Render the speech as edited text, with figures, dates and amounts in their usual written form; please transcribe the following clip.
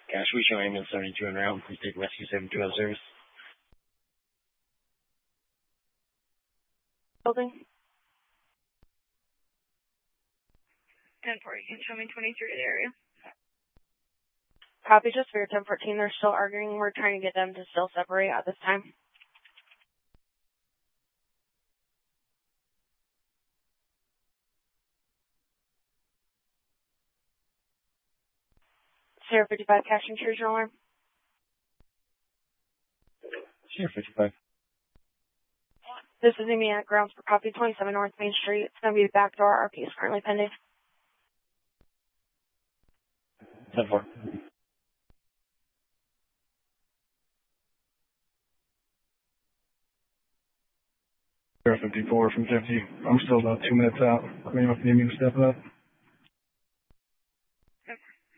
Cash, we show ambulance 72 en route. Please take rescue 72 out of service. Building. 10-4, you can show me 23 area. Copy, just for your 1014. They're still arguing. We're trying to get them to still separate at this time. Sierra 55, cash intrusion alarm. Sierra 55. This is Amy at grounds for copy 27 North Main Street. It's going to be the back door. RP is currently pending. 10-4. Sierra 54 from 50. I'm still about 2 minutes out. Waiting for the ambulance stepping up.